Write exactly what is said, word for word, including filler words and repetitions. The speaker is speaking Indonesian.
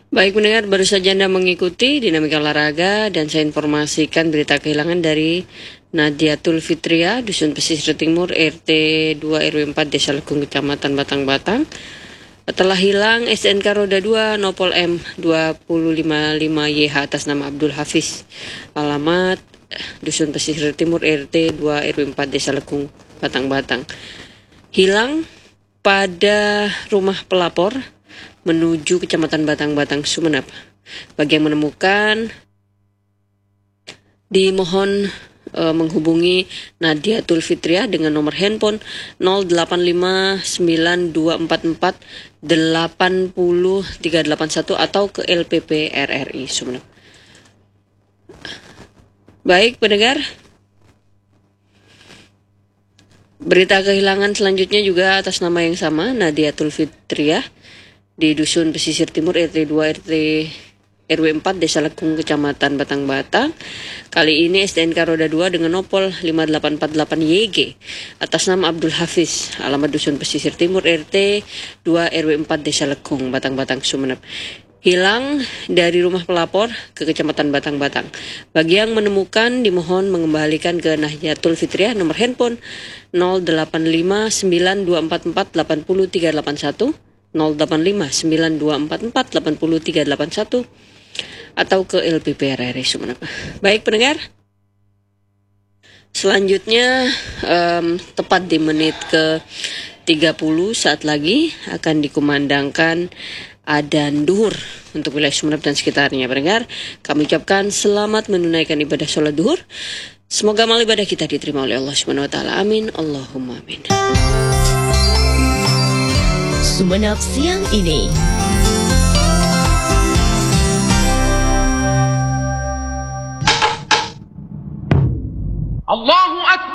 Baik pendengar, baru saja Anda mengikuti Dinamika Olahraga dan saya informasikan berita kehilangan dari Nadiatul Fitria, Dusun Pesisir Timur, R T dua R W empat, Desa Lekung, Kecamatan Batang-Batang. Telah hilang S N K roda dua Nopol M dua nol lima lima Y H atas nama Abdul Hafiz. Alamat Dusun Pesisir Timur, R T dua R W empat, Desa Lekung, Batang-Batang. Hilang pada rumah pelapor menuju Kecamatan Batang-Batang, Sumeneb. Bagi yang menemukan, dimohon e, menghubungi Nadiatul Fitria dengan nomor handphone nol delapan lima sembilan dua empat empat delapan nol tiga delapan satu atau ke L P P R R I Sumeneb. Baik pendengar, berita kehilangan selanjutnya juga atas nama yang sama, Nadiatul Fitria, di Dusun Pesisir Timur, R T dua R T R W empat, Desa Lekung, Kecamatan Batang-Batang. Kali ini S T N K roda dua dengan Nopol lima delapan empat delapan Y G atas nama Abdul Hafiz. Alamat Dusun Pesisir Timur, R T dua R W empat, Desa Lekung, Batang-Batang, Sumeneb. Hilang dari rumah pelapor ke Kecamatan Batang-Batang. Bagi yang menemukan, dimohon mengembalikan ke Nadiatul Fitria nomor handphone nol delapan lima sembilan dua empat empat delapan nol tiga delapan satu nol delapan lima sembilan dua empat empat delapan nol tiga delapan satu atau ke L P P R R I Sumeneb. Baik pendengar, selanjutnya um, tepat di menit ke tiga puluh saat lagi akan dikumandangkan adzan duhur untuk wilayah Sumeneb dan sekitarnya. Pendengar, kami ucapkan selamat menunaikan ibadah sholat duhur. Semoga amal ibadah kita diterima oleh Allah Subhanahu wa taala. Amin. Allahumma amin. Sumeneb siang ini. Allahu Akbar.